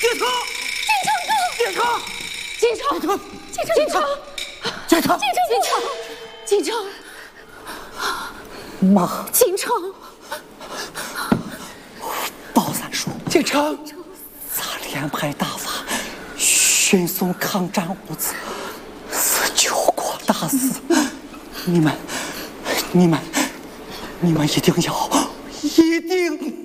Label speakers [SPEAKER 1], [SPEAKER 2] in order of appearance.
[SPEAKER 1] 进城！进城！
[SPEAKER 2] 进城！进城！进城！
[SPEAKER 1] 进城！
[SPEAKER 2] 进城！
[SPEAKER 1] 妈！
[SPEAKER 2] 进城！
[SPEAKER 1] 包三叔，进城！咱连派大法，迅速抗战物资，是救国大事。你们一定要，一定！